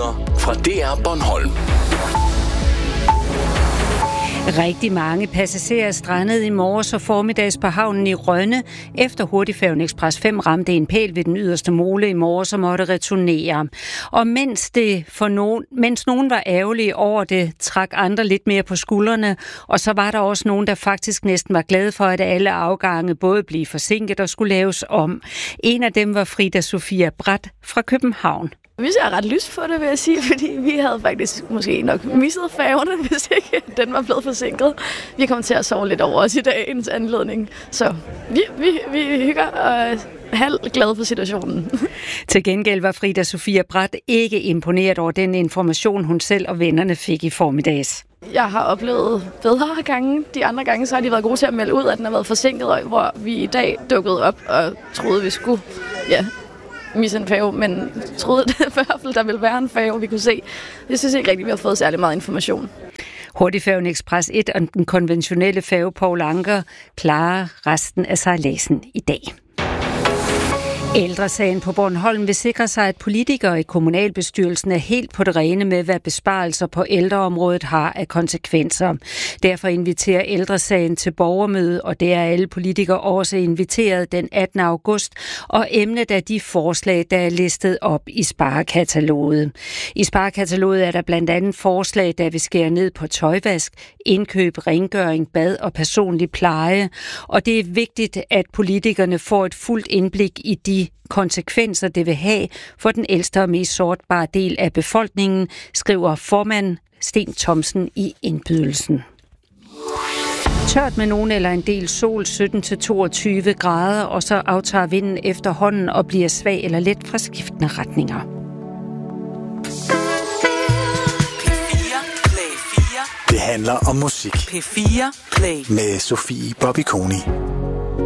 nyheder fra DR Bornholm. Rigtig mange passagerer strandede i morges og formiddags på havnen i Rønne, efter hurtigfærgen Express 5 ramte en pæl ved den yderste mole i morges og måtte returnere. Og mens nogen var ærgerlige over det, trak andre lidt mere på skuldrene, og så var der også nogen, der faktisk næsten var glade for, at alle afgange både blev forsinket og skulle laves om. En af dem var Frida Sofia Bratt fra København. Vi ser ret lyst på det, vil jeg sige, fordi vi havde faktisk måske nok misset færgerne, hvis ikke den var blevet forsinket. Vi kommer til at sove lidt over os i dagens anledning, så vi hygger og er halvt glade for situationen. Til gengæld var Frida Sofia Bratt ikke imponeret over den information, hun selv og vennerne fik i formiddags. Jeg har oplevet bedre gange. De andre gange så har de været gode til at melde ud, at den har været forsinket, hvor vi i dag dukkede op og troede, vi skulle misse en færge, men troede det i hvert fald, der ville være en færge, vi kunne se. Jeg synes ikke rigtigt, vi har fået særlig meget information. Hurtigfærgen Express 1 og den konventionelle færge Paul Anker klarer resten af sejladsen i dag. Ældresagen på Bornholm vil sikre sig, at politikere i kommunalbestyrelsen er helt på det rene med, hvad besparelser på ældreområdet har af konsekvenser. Derfor inviterer Ældresagen til borgermøde, og det er alle politikere også inviteret den 18. august, og emnet er de forslag, der er listet op i sparekataloget. I sparekataloget er der blandt andet forslag, der vil skære ned på tøjvask, indkøb, rengøring, bad og personlig pleje, og det er vigtigt, at politikerne får et fuldt indblik i de konsekvenser, det vil have for den ældste og mest sårbare del af befolkningen, skriver formand Sten Thomsen i indbydelsen. Tørt med nogen eller en del sol, 17-22 grader, og så aftager vinden efterhånden og bliver svag eller let fra skiftende retninger. Det handler om musik. P4 Play med Sofie Bobby Koni.